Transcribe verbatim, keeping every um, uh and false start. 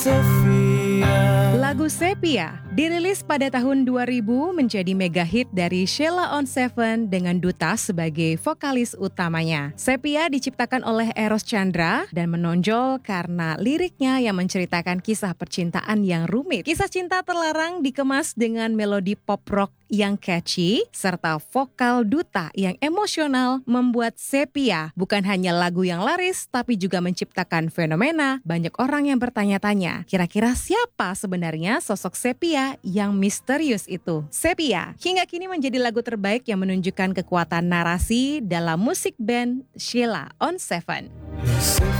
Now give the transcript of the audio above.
Lagu Sepia dirilis pada tahun dua ribu menjadi mega hit dari Sheila on Seven dengan Duta sebagai vokalis utamanya. Sepia diciptakan oleh Eros Chandra dan menonjol karena liriknya yang menceritakan kisah percintaan yang rumit. Kisah cinta terlarang dikemas dengan melodi pop rock yang catchy serta vokal Duta yang emosional membuat Sepia bukan hanya lagu yang laris tapi juga menciptakan fenomena banyak orang yang bertanya-tanya kira-kira siapa sebenarnya sosok Sepia yang misterius itu. Sepia hingga kini menjadi lagu terbaik yang menunjukkan kekuatan narasi dalam musik band Sheila on Seven.